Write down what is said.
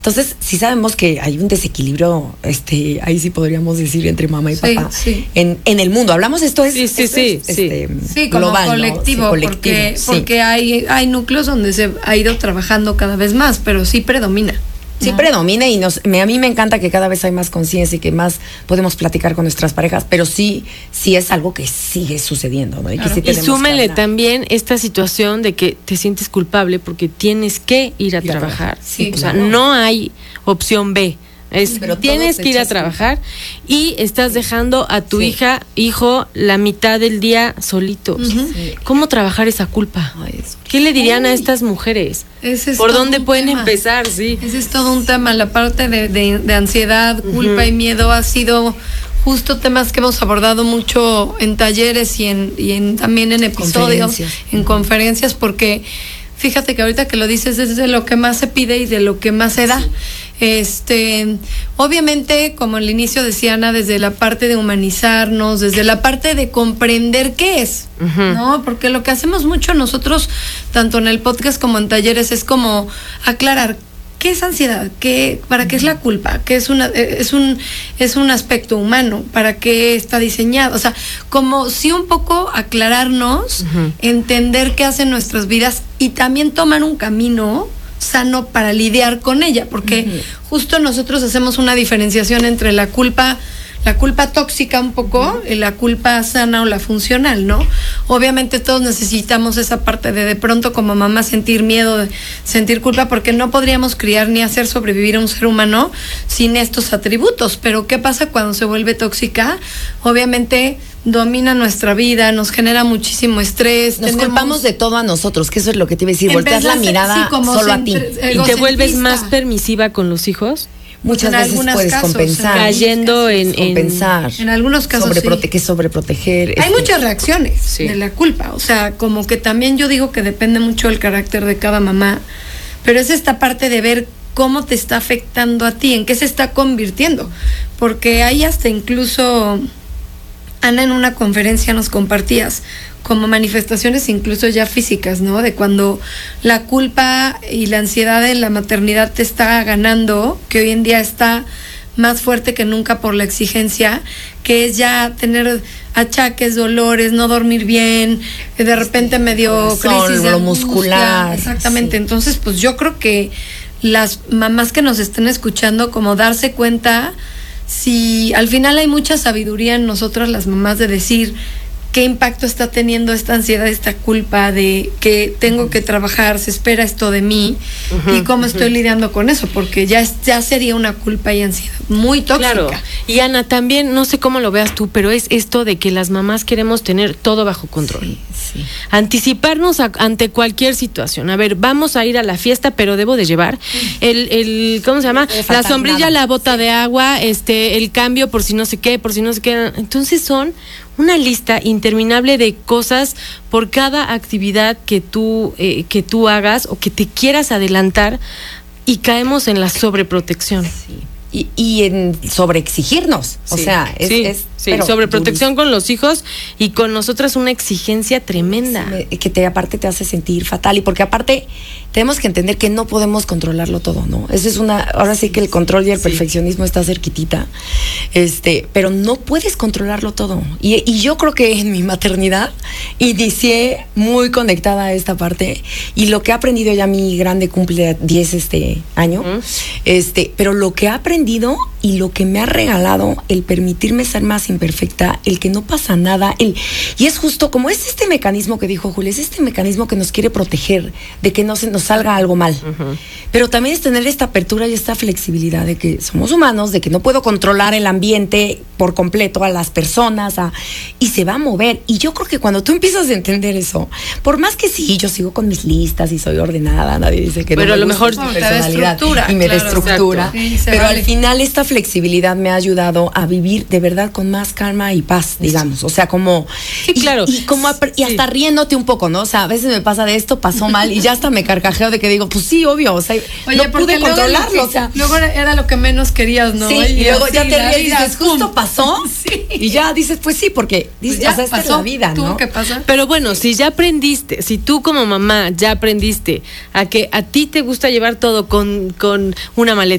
Entonces, sí sabemos que hay un desequilibrio, ahí sí podríamos decir, entre mamá y papá en el mundo. Hablamos de esto como global, colectivo, ¿no? Sí, porque hay núcleos donde se ha ido trabajando cada vez más, pero sí predomina. Sí predomina y a mí me encanta que cada vez hay más conciencia y que más podemos platicar con nuestras parejas, pero sí es algo que sigue sucediendo, ¿no? Y, claro. que sí y súmele también esta situación de que te sientes culpable porque tienes que ir a trabajar. Sí, o sea, no hay opción B. Pero tienes que ir a trabajar y estás dejando a tu hijo la mitad del día solitos. ¿Cómo trabajar esa culpa? ¿Qué le dirían a estas mujeres? ¿Por dónde pueden empezar? Sí. Ese es todo un tema. La parte de ansiedad, culpa y miedo ha sido justo temas que hemos abordado mucho en talleres y también en episodios, en conferencias, porque fíjate que ahorita que lo dices es de lo que más se pide y de lo que más se da. Obviamente, como al inicio decía Ana, desde la parte de humanizarnos, desde la parte de comprender qué es, ¿no? Porque lo que hacemos mucho nosotros, tanto en el podcast como en talleres, es como aclarar qué es ansiedad, para qué es la culpa, qué es un aspecto humano, para qué está diseñado, o sea, como sí un poco aclararnos, entender qué hacen nuestras vidas y también tomar un camino sano para lidiar con ella, porque justo nosotros hacemos una diferenciación entre la culpa tóxica un poco y la culpa sana o la funcional, ¿no? Obviamente todos necesitamos esa parte de pronto como mamá sentir miedo, sentir culpa, porque no podríamos criar ni hacer sobrevivir a un ser humano sin estos atributos. Pero ¿qué pasa cuando se vuelve tóxica? Obviamente domina nuestra vida, nos genera muchísimo estrés. Nos culpamos de todo a nosotros, que eso es lo que te iba a decir, volteas la mirada solo a ti. ¿Y te vuelves más permisiva con los hijos? Muchas veces puedes compensar. Cayendo compensar. En algunos casos sobreproteger. Hay muchas reacciones de la culpa. O sea, como que también yo digo que depende mucho del carácter de cada mamá. Pero es esta parte de ver cómo te está afectando a ti, en qué se está convirtiendo. Porque hay hasta incluso, Ana, en una conferencia nos compartías como manifestaciones incluso ya físicas, ¿no? De cuando la culpa y la ansiedad en la maternidad te está ganando, que hoy en día está más fuerte que nunca por la exigencia, que es ya tener achaques, dolores, no dormir bien, de repente medio crisis de muscular. Exactamente. Entonces, pues yo creo que las mamás que nos estén escuchando, como darse cuenta, si al final hay mucha sabiduría en nosotras las mamás de decir qué impacto está teniendo esta ansiedad, esta culpa de que tengo que trabajar, se espera esto de mí, y cómo estoy lidiando con eso, porque ya sería una culpa y ansiedad muy tóxica. Claro. Y Ana, también, no sé cómo lo veas tú, pero es esto de que las mamás queremos tener todo bajo control. Sí. Anticiparnos ante cualquier situación. A ver, vamos a ir a la fiesta, pero debo de llevar el ¿cómo se llama? La sombrilla, la bota de agua, el cambio por si no sé qué. Entonces son una lista interminable de cosas por cada actividad que tú hagas o que te quieras adelantar, y caemos en la sobreprotección. Sí. Y en sobreexigirnos. O sea, sobreprotección con los hijos y con nosotras una exigencia tremenda. Que aparte te hace sentir fatal. Y porque aparte tenemos que entender que no podemos controlarlo todo, ¿no? Eso es ahora sí que el control y el perfeccionismo está cerquitita. Pero no puedes controlarlo todo. Y yo creo que en mi maternidad inicié muy conectada a esta parte. Y lo que he aprendido, ya mi grande cumple 10 este año. Pero lo que he aprendido y lo que me ha regalado el permitirme ser más imperfecta, el que no pasa nada, y es justo como es este mecanismo que dijo Julia, es este mecanismo que nos quiere proteger de que no se nos salga algo mal, pero también es tener esta apertura y esta flexibilidad de que somos humanos, de que no puedo controlar el ambiente por completo, a las personas, y se va a mover. Y yo creo que cuando tú empiezas a entender eso, por más que sí, yo sigo con mis listas y soy ordenada, nadie dice que pero no, a lo mejor mi personalidad y me destructura, pero al final esta flexibilidad me ha ayudado a vivir de verdad con más calma y paz, digamos. O sea, como claro. Y hasta riéndote un poco, ¿no? O sea, a veces me pasa de esto, pasó mal, y ya hasta me carcajeo de que digo, pues sí, obvio, o sea, no pude controlarlo, o sea. Luego era lo que menos querías, ¿no? Sí, y luego ya te ríes y dices, justo pasó, y ya dices, pues sí, porque dices, pues ya o sea, esta pasó, es la vida, ¿no? Tuvo que pasar. Pero bueno, si ya aprendiste, si tú como mamá ya aprendiste a que a ti te gusta llevar todo con una maleta